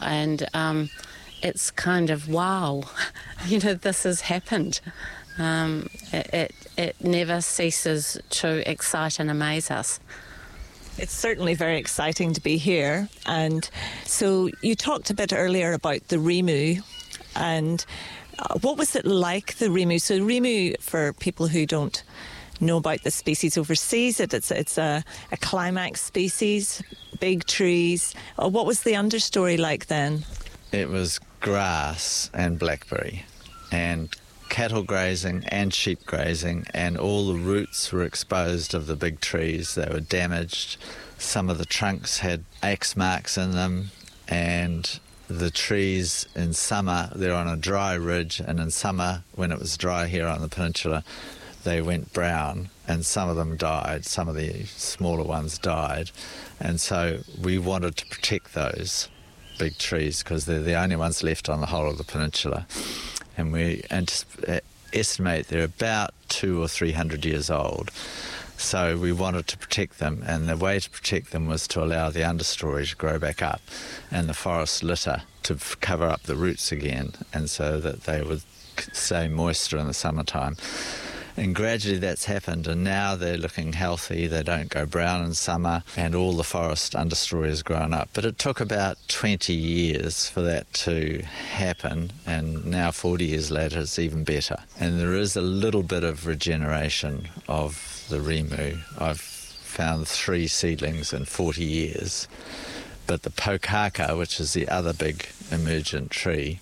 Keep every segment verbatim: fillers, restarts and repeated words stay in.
and um, it's kind of, wow, you know, this has happened. Um, it, it, it never ceases to excite and amaze us. It's certainly very exciting to be here. And so you talked a bit earlier about the Rimu, and uh, what was it like, the Rimu? So Rimu, for people who don't know about the species overseas, it, it's, it's a, a climax species, big trees. Uh, what was the understory like then? It was grass and blackberry and cattle grazing and sheep grazing, and all the roots were exposed of the big trees. They were damaged. Some of the trunks had axe marks in them, and the trees in summer, they're on a dry ridge, and in summer, when it was dry here on the peninsula, they went brown, and some of them died. Some of the smaller ones died, and so we wanted to protect those big trees because they're the only ones left on the whole of the peninsula. And we estimate they're about two or three hundred years old. So we wanted to protect them, and the way to protect them was to allow the understory to grow back up and the forest litter to f- cover up the roots again, and so that they would stay moister in the summertime. And gradually that's happened, and now they're looking healthy. They don't go brown in summer, and all the forest understory has grown up. But it took about twenty years for that to happen, and now forty years later it's even better. And there is a little bit of regeneration of the Rimu. I've found three seedlings in forty years. But the Pokaka, which is the other big emergent tree,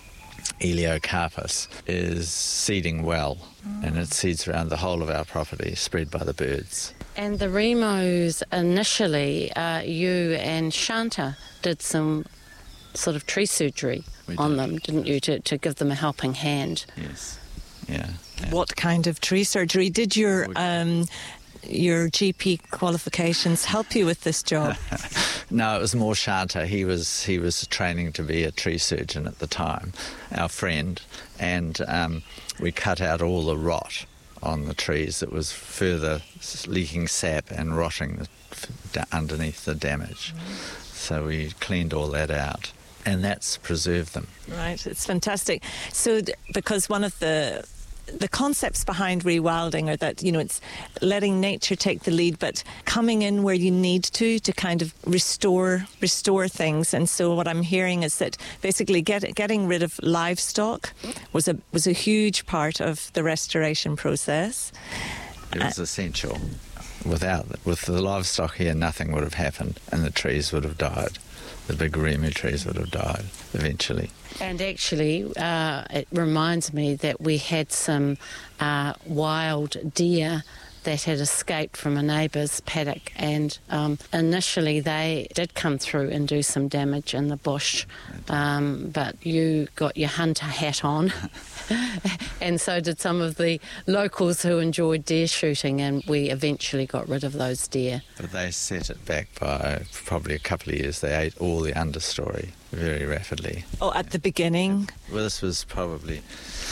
Eliocarpus, is seeding well, mm. and it seeds around the whole of our property, spread by the birds. And the Rimus, initially, uh, you and Shanta did some sort of tree surgery we on did. them, didn't you, to, to give them a helping hand? Yes, yeah. yeah. What kind of tree surgery? Did your um, your G P qualifications help you with this job? No, it was more Shanta. He was he was training to be a tree surgeon at the time, our friend, and um, we cut out all the rot on the trees that was further leaking sap and rotting the, underneath the damage. Mm. So we cleaned all that out, and that's preserved them. Right, it's fantastic. So, because one of the the concepts behind rewilding are that, you know, it's letting nature take the lead, but coming in where you need to to kind of restore restore things. And so what I'm hearing is that basically get, getting rid of livestock was a was a huge part of the restoration process. It was uh, essential. Without with the livestock here, nothing would have happened, and the trees would have died. The big Rimu trees would have died eventually. And actually, uh, it reminds me that we had some uh, wild deer that had escaped from a neighbour's paddock, and um, initially they did come through and do some damage in the bush, um, but you got your hunter hat on, and so did some of the locals who enjoyed deer shooting, and we eventually got rid of those deer. But they set it back by probably a couple of years. They ate all the understory very rapidly. Oh, at the beginning? Well, this was probably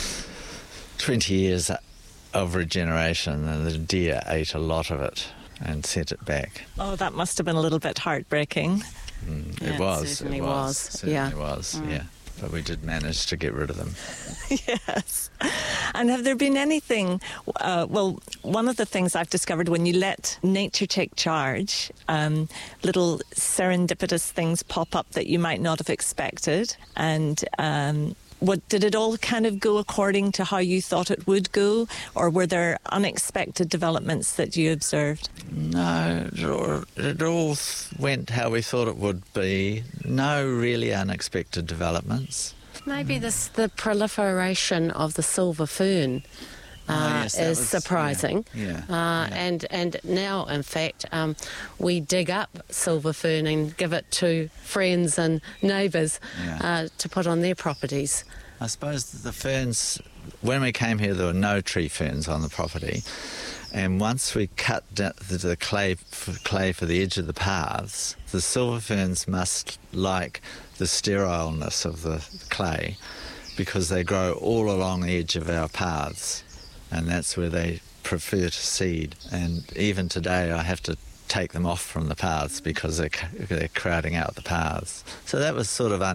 twenty years of regeneration, and the deer ate a lot of it and set it back. Oh, that must have been a little bit heartbreaking. Mm, yeah, it was. It certainly it was. was. Certainly yeah. was, mm. yeah. But we did manage to get rid of them. Yes. And have there been anything, uh, well, one of the things I've discovered when you let nature take charge, um, little serendipitous things pop up that you might not have expected, and um, what did it all kind of go according to how you thought it would go, or were there unexpected developments that you observed? No, it all, it all went how we thought it would be. No really unexpected developments. Maybe this the proliferation of the silver fern uh, oh, yes, is was, surprising. Yeah, yeah, uh, yeah. And, and now, in fact, um, we dig up silver fern and give it to friends and neighbours yeah. uh, to put on their properties. I suppose the ferns, when we came here, there were no tree ferns on the property. And once we cut the, the clay, for, clay for the edge of the paths, the silver ferns must like the sterileness of the clay, because they grow all along the edge of our paths, and that's where they prefer to seed. And even today I have to take them off from the paths because they're, they're crowding out the paths. So that was sort of